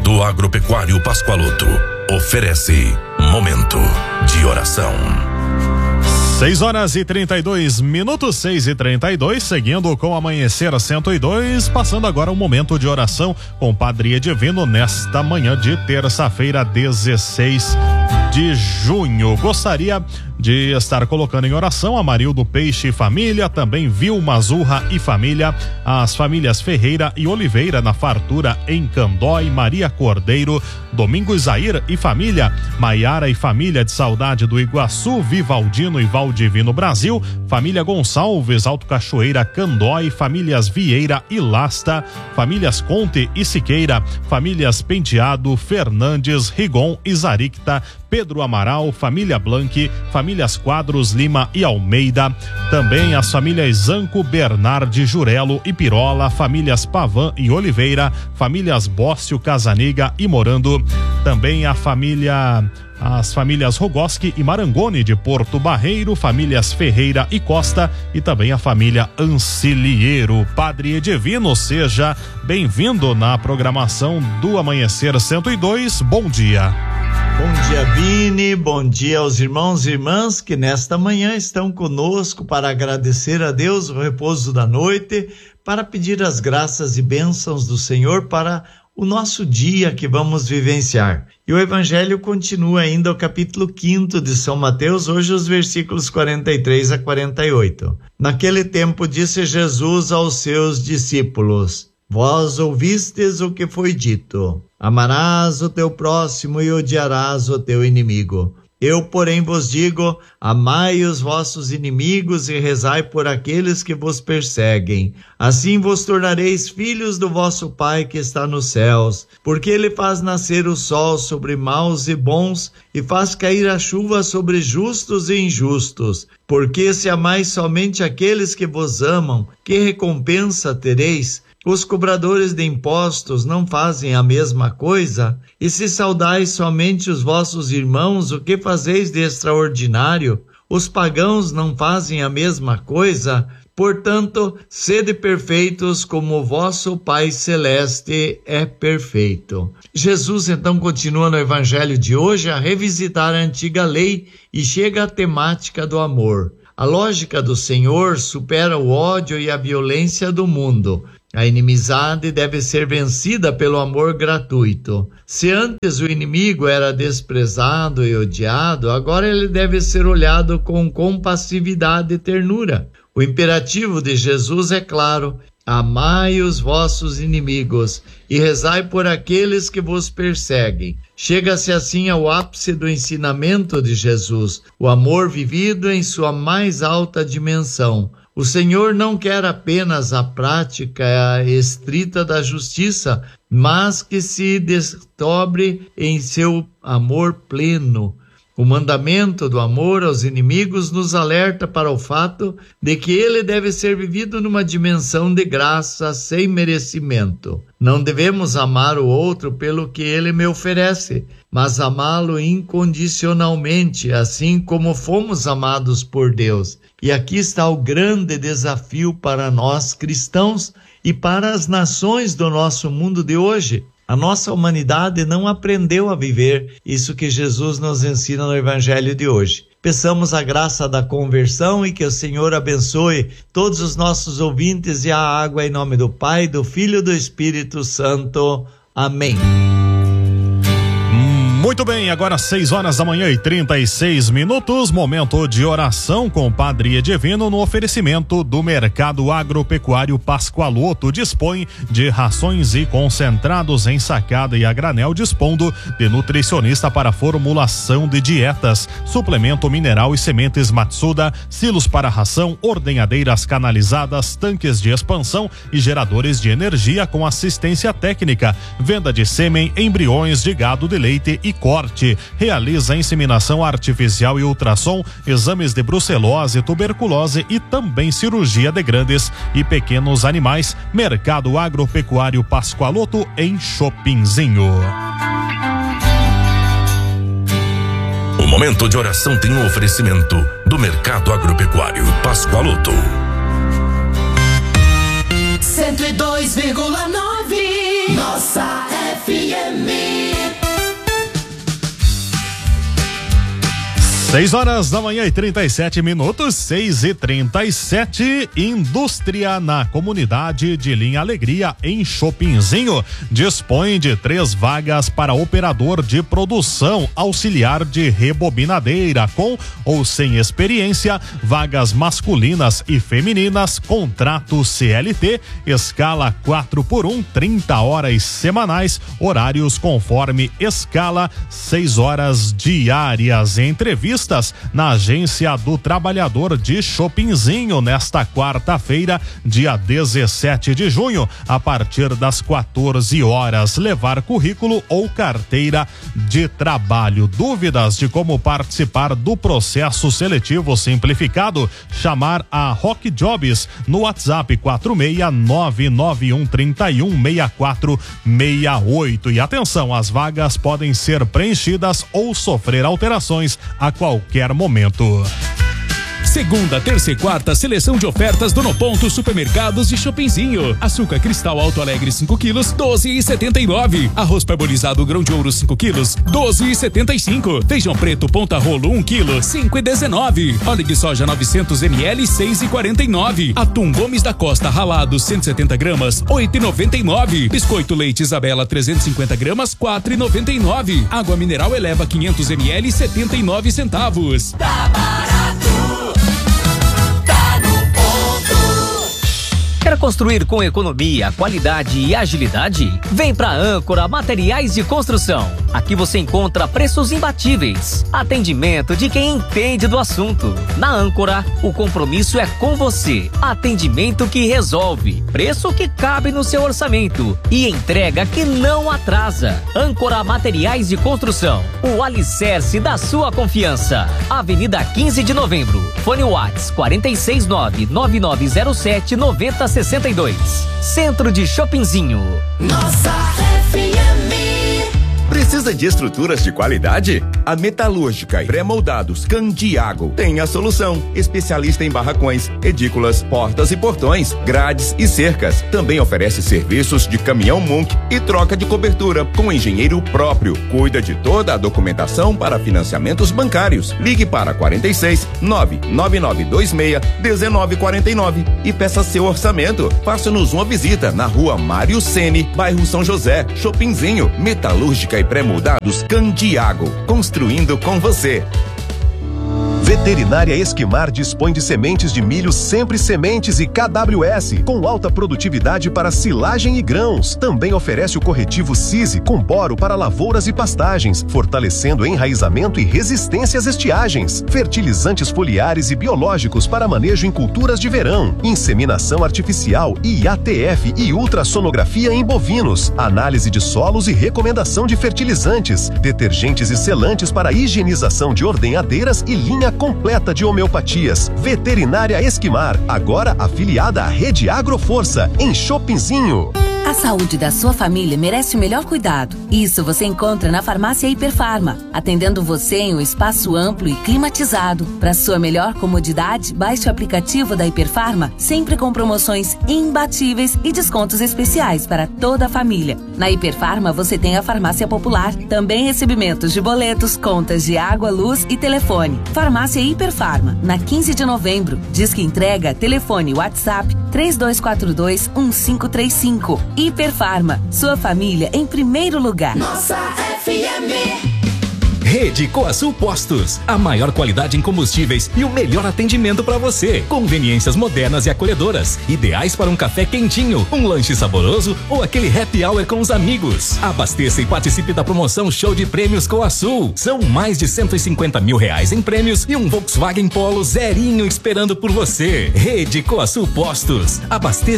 Mercado Agropecuário Pascoaloto oferece Momento de Oração. 6:32, 6:32, seguindo com Amanhecer 102, passando agora um momento de oração com o Padre Edivino nesta manhã de terça-feira, 16 de junho. Gostaria de estar colocando em oração a Marildo Peixe e família, também Vilma Zurra e família, as famílias Ferreira e Oliveira na Fartura em Candói, Maria Cordeiro, Domingos Zair e família, Maiara e família de Saudade do Iguaçu, Vivaldino e Valdivino Brasil, família Gonçalves, Alto Cachoeira, Candói, famílias Vieira e Lasta, famílias Conte e Siqueira, famílias Penteado, Fernandes, Rigon e Zaricta, Pedro Amaral, família Blanque, famílias Quadros, Lima e Almeida, também as famílias Zanco, Bernardi, Jurelo e Pirola, famílias Pavan e Oliveira, famílias Bócio, Casaniga e Morando, também as famílias Rogoski e Marangoni de Porto Barreiro, famílias Ferreira e Costa e também a família Ancilieiro. Padre Edivino, seja bem-vindo na programação do Amanhecer 102. Bom dia. Bom dia, Vini, bom dia aos irmãos e irmãs que nesta manhã estão conosco para agradecer a Deus o repouso da noite, para pedir as graças e bênçãos do Senhor para o nosso dia que vamos vivenciar. E o Evangelho continua ainda o capítulo 5 de São Mateus, hoje os versículos 43 a 48. Naquele tempo disse Jesus aos seus discípulos: Vós ouvistes o que foi dito: amarás o teu próximo e odiarás o teu inimigo. Eu, porém, vos digo: amai os vossos inimigos e rezai por aqueles que vos perseguem. Assim vos tornareis filhos do vosso Pai que está nos céus, porque ele faz nascer o sol sobre maus e bons e faz cair a chuva sobre justos e injustos. Porque se amais somente aqueles que vos amam, que recompensa tereis? Os cobradores de impostos não fazem a mesma coisa? E se saudais somente os vossos irmãos, o que fazeis de extraordinário? Os pagãos não fazem a mesma coisa? Portanto, sede perfeitos como o vosso Pai Celeste é perfeito. Jesus então continua no Evangelho de hoje a revisitar a antiga lei e chega à temática do amor. A lógica do Senhor supera o ódio e a violência do mundo. A inimizade deve ser vencida pelo amor gratuito. Se antes o inimigo era desprezado e odiado, agora ele deve ser olhado com compassividade e ternura. O imperativo de Jesus é claro: amai os vossos inimigos e rezai por aqueles que vos perseguem. Chega-se assim ao ápice do ensinamento de Jesus, o amor vivido em sua mais alta dimensão. O Senhor não quer apenas a prática estrita da justiça, mas que se desdobre em seu amor pleno. O mandamento do amor aos inimigos nos alerta para o fato de que ele deve ser vivido numa dimensão de graça sem merecimento. Não devemos amar o outro pelo que ele me oferece, mas amá-lo incondicionalmente, assim como fomos amados por Deus. E aqui está o grande desafio para nós cristãos e para as nações do nosso mundo de hoje. A nossa humanidade não aprendeu a viver isso que Jesus nos ensina no Evangelho de hoje. Peçamos a graça da conversão e que o Senhor abençoe todos os nossos ouvintes e a água em nome do Pai, do Filho e do Espírito Santo. Amém. Muito bem, agora 6:36, momento de oração com o Padre Edivino no oferecimento do Mercado Agropecuário Pascoaloto. Dispõe de rações e concentrados em sacada e a granel, dispondo de nutricionista para formulação de dietas, suplemento mineral e sementes Matsuda, silos para ração, ordenhadeiras canalizadas, tanques de expansão e geradores de energia com assistência técnica, venda de sêmen, embriões de gado de leite e corte. Realiza inseminação artificial e ultrassom, exames de brucelose, tuberculose e também cirurgia de grandes e pequenos animais. Mercado Agropecuário Pascoaloto em Chopinzinho. O momento de oração tem um oferecimento do Mercado Agropecuário Pascoaloto. 102,9 Nossa FM. 6h37, 6h37. Indústria na comunidade de Linha Alegria, em Chopinzinho, dispõe de 3 vagas para operador de produção auxiliar de rebobinadeira, com ou sem experiência, vagas masculinas e femininas, contrato CLT, escala 4x1, 30 horas semanais, horários conforme escala, 6 horas diárias. Entrevistas na Agência do Trabalhador de Chopinzinho nesta quarta-feira, dia 17 de junho, a partir das 14 horas. Levar currículo ou carteira de trabalho. Dúvidas de como participar do processo seletivo simplificado? Chamar a Rock Jobs no WhatsApp 46991316468. E atenção, as vagas podem ser preenchidas ou sofrer alterações a qualquer momento. Segunda, terça e quarta, seleção de ofertas do No Ponto Supermercados de Chopinzinho. Açúcar cristal Alto Alegre 5 quilos, 12,79. Arroz parbolizado grão de ouro 5 quilos, 12,75. Feijão preto ponta rolo 1 quilo, 5,19. Óleo de soja 900 ml, 6,49. Atum Gomes da Costa ralado 170 gramas, 8,99. Biscoito Leite Isabela 350 gramas, 4,99. Água mineral Eleva 500 ml, 79 centavos. Tá barato. Quer construir com economia, qualidade e agilidade? Vem pra Âncora Materiais de Construção. Aqui você encontra preços imbatíveis, atendimento de quem entende do assunto. Na Âncora, o compromisso é com você. Atendimento que resolve, preço que cabe no seu orçamento e entrega que não atrasa. Âncora Materiais de Construção, o alicerce da sua confiança. Avenida 15 de Novembro. Fone Whats 469-9907-9062. Centro de Chopinzinho. Nossa FM. Precisa de estruturas de qualidade? A Metalúrgica e Pré-Moldados Candiago tem a solução. Especialista em barracões, edículas, portas e portões, grades e cercas. Também oferece serviços de caminhão Munk e troca de cobertura com engenheiro próprio. Cuida de toda a documentação para financiamentos bancários. Ligue para 46 99926 1949 e peça seu orçamento. Faça-nos uma visita na Rua Mário Ceni, bairro São José, Chopinzinho. Metalúrgica e Pré-Moldados Candiago, construindo com você. Veterinária Esquimar dispõe de sementes de milho Sempre Sementes e KWS, com alta produtividade para silagem e grãos. Também oferece o corretivo CISE com boro para lavouras e pastagens, fortalecendo enraizamento e resistência às estiagens. Fertilizantes foliares e biológicos para manejo em culturas de verão. Inseminação artificial, IATF e ultrassonografia em bovinos. Análise de solos e recomendação de fertilizantes. Detergentes e selantes para higienização de ordenhadeiras e linha completa de homeopatias. Veterinária Esquimar, agora afiliada à Rede Agroforça, em Chopinzinho. A saúde da sua família merece o melhor cuidado. Isso você encontra na Farmácia Hiperfarma, atendendo você em um espaço amplo e climatizado. Para sua melhor comodidade, baixe o aplicativo da Hiperfarma, sempre com promoções imbatíveis e descontos especiais para toda a família. Na Hiperfarma você tem a Farmácia Popular, também recebimentos de boletos, contas de água, luz e telefone. Farmácia Hiperfarma, na 15 de novembro. Disque entrega, telefone WhatsApp 3242-1535. Hiperfarma, sua família em primeiro lugar. Nossa FM. Rede Coasul Postos, a maior qualidade em combustíveis e o melhor atendimento para você. Conveniências modernas e acolhedoras, ideais para um café quentinho, um lanche saboroso ou aquele happy hour com os amigos. Abasteça e participe da promoção Show de Prêmios Coasul. São mais de R$150 mil em prêmios e um Volkswagen Polo zerinho esperando por você. Rede Coasul Postos, abasteça